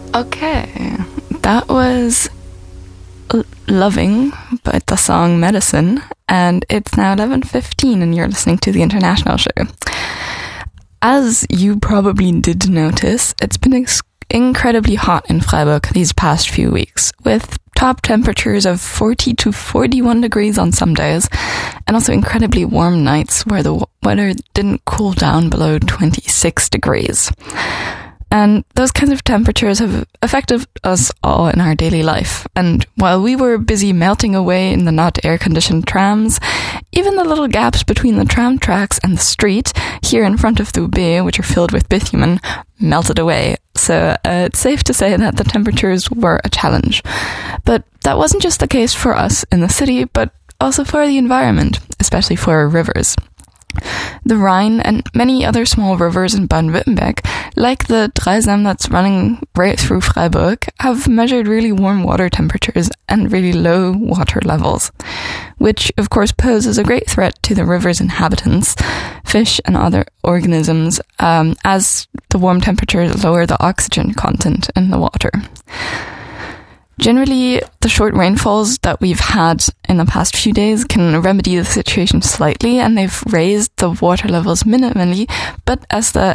Okay, that was Loving by the song Medicine, and it's now 11:15 and you're listening to The International Show. As you probably did notice, it's been incredibly hot in Freiburg these past few weeks, with top temperatures of 40 to 41 degrees on some days, and also incredibly warm nights where the weather didn't cool down below 26 degrees. And those kinds of temperatures have affected us all in our daily life. And while we were busy melting away in the not air-conditioned trams, even the little gaps between the tram tracks and the street here in front of the UB, which are filled with bitumen, melted away. So it's safe to say that the temperatures were a challenge. But that wasn't just the case for us in the city, but also for the environment, especially for our rivers. The Rhine and many other small rivers in Baden-Württemberg, like the Dreisam that's running right through Freiburg, have measured really warm water temperatures and really low water levels, which of course poses a great threat to the river's inhabitants, fish and other organisms, as the warm temperatures lower the oxygen content in the water. Generally, the short rainfalls that we've had in the past few days can remedy the situation slightly, and they've raised the water levels minimally, but as the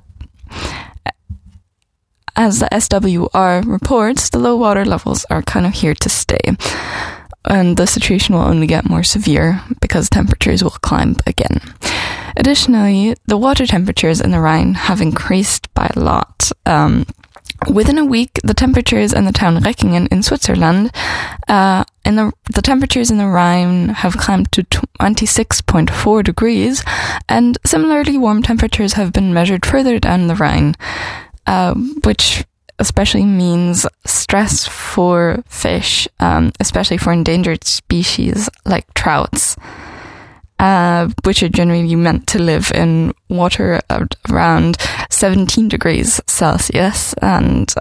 SWR reports, the low water levels are kind of here to stay, and the situation will only get more severe because temperatures will climb again. Additionally, the water temperatures in the Rhine have increased by a lot. Within a week, the temperatures in the town Reckingen in Switzerland, the temperatures in the Rhine have climbed to 26.4 degrees, and similarly warm temperatures have been measured further down the Rhine, which especially means stress for fish, especially for endangered species like trouts, which are generally meant to live in water at around 17 degrees Celsius. And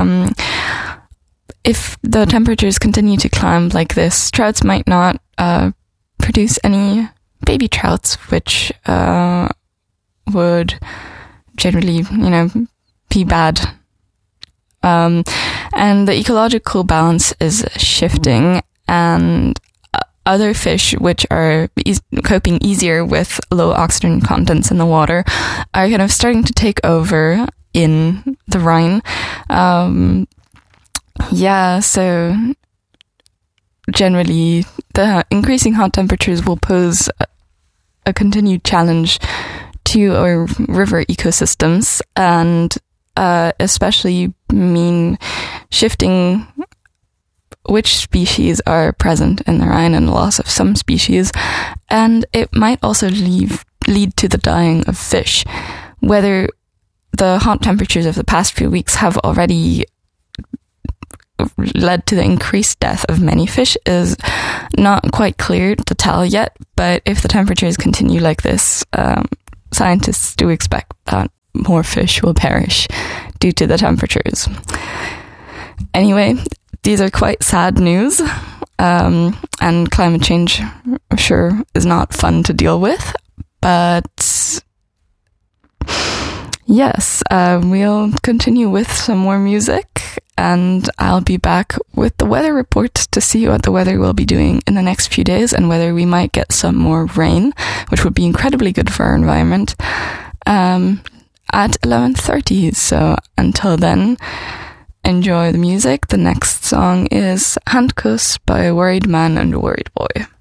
if the temperatures continue to climb like this, trouts might not produce any baby trouts, which would generally, be bad. And the ecological balance is shifting, and other fish, which are coping easier with low oxygen contents in the water, are kind of starting to take over in the Rhine. So generally, the increasing hot temperatures will pose a continued challenge to our river ecosystems, and especially mean shifting which species are present in the Rhine and the loss of some species, and it might also lead to the dying of fish. Whether the hot temperatures of the past few weeks have already led to the increased death of many fish is not quite clear to tell yet, but if the temperatures continue like this, scientists do expect that more fish will perish due to the temperatures. Anyway, these are quite sad news, and climate change, I'm sure, is not fun to deal with. But yes, we'll continue with some more music, and I'll be back with the weather report to see what the weather will be doing in the next few days and whether we might get some more rain, which would be incredibly good for our environment, at 11:30. So until then, enjoy the music. The next song is Handkuss by Worried Man and Worried Boy.